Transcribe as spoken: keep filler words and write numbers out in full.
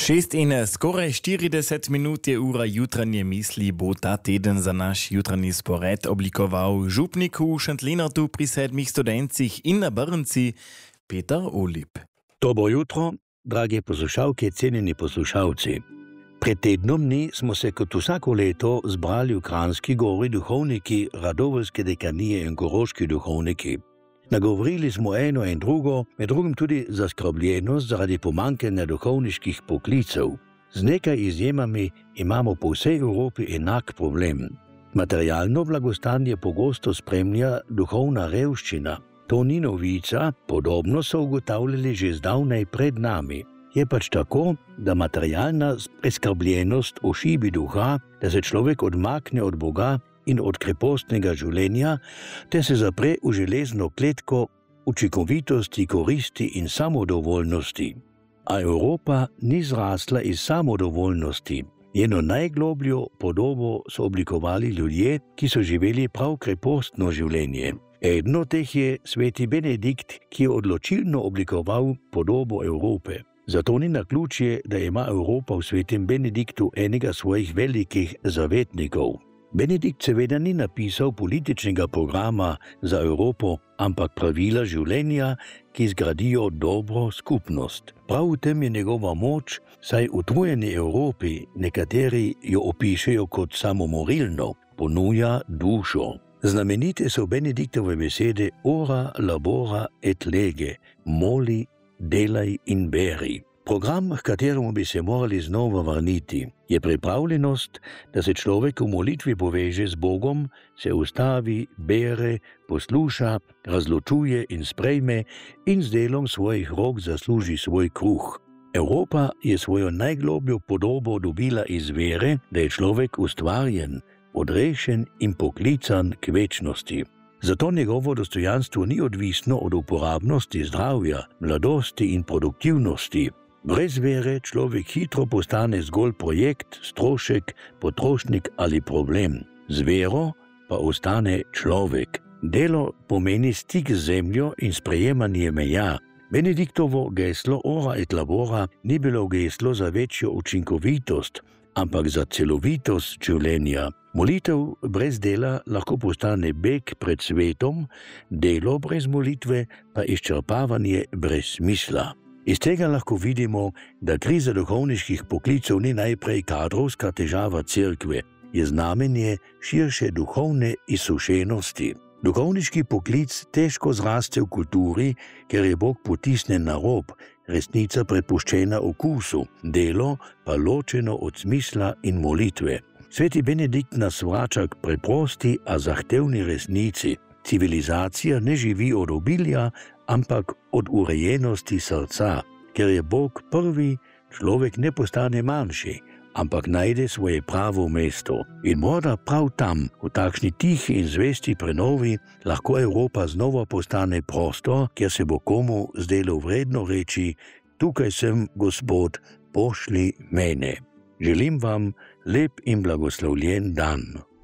Šest in skoraj štirideset minut je ura jutranje misli, bo ta teden za naš jutranji spored oblikoval župnik v Šentlinartu pri sedmih studencih in na Brnci Peter Olip. Dobro jutro, drage poslušalke, cenjeni poslušalci. Pred tednom dni smo se kot vsako leto zbrali v Kranjski Gori duhovniki Radoveljske dekanije in koroški duhovniki. Nagovorili smo eno in drugo, med drugim tudi zaskrbljenost zaradi pomanjkanja duhovniških poklicev. Z nekaj izjemami imamo po vsej Evropi enak problem. Materialno blagostanje pogosto spremlja duhovna revščina. To ni novica, podobno so ugotavljali že zdavnaj pred nami. Je pač tako, da materialna preskrbljenost ošibi duha, da se človek odmakne od Boga in od krepostnega življenja, te se zapre v železno kletko učinkovitosti, koristi in samodovoljnosti. A Evropa ni zrasla iz samodovoljnosti. Njeno najglobljo podobo so oblikovali ljudje, ki so živeli prav krepostno življenje. Eden od teh je sveti Benedikt, ki je odločilno oblikoval podobo Evrope. Zato ni naključje, da ima Evropa v svetem Benediktu enega svojih velikih zavetnikov. Benedikt seveda ni napisal političnega programa za Evropo, ampak pravila življenja, ki zgradijo dobro skupnost. Prav v tem je njegova moč, saj v utrujeni Evropi nekateri jo opišejo kot samomorilno, ponuja dušo. Znamenite so Benediktove besede ora labora et lege, moli, delaj in beri. Program, k kateremu bi se morali znova vrniti, je pripravljenost, da se človek v molitvi poveže z Bogom, se ustavi, bere, posluša, razločuje in sprejme in z delom svojih rok zasluži svoj kruh. Evropa je svojo najglobljo podobo dobila iz vere, da je človek ustvarjen, odrešen in poklican k večnosti. Zato njegovo dostojanstvo ni odvisno od uporabnosti zdravja, mladosti in produktivnosti. Brez vere človek hitro postane zgolj projekt, strošek, potrošnik ali problem. Z vero pa ostane človek. Delo pomeni stik z zemljo in sprejemanje meja. Benediktovo geslo ora et labora ni bilo geslo za večjo učinkovitost, ampak za celovitost življenja. Molitev brez dela lahko postane beg pred svetom, delo brez molitve pa izčrpavanje brez smisla. Iz tega lahko vidimo, da kriza duhovniških poklicev ni najprej kadrovska težava cerkve, je znamenje širše duhovne izsušenosti. Duhovniški poklic težko zraste v kulturi, ker je Bog potisnen na rob, resnica prepuščena okusu, delo pa ločeno od smisla in molitve. Sveti Benedikt nas vrača k preprosti, a zahtevni resnici. Civilizacija ne živi od obilja, ampak od urejenosti srca. Ker je Bog prvi, človek ne postane manjši, ampak najde svoje pravo mesto. In morda prav tam, v takšni tihi in zvesti prenovi, lahko Evropa znova postane prostor, kjer se bo komu zdelo vredno reči: tukaj sem, Gospod, pošli mene. Želim vam lep in blagoslovljen dan.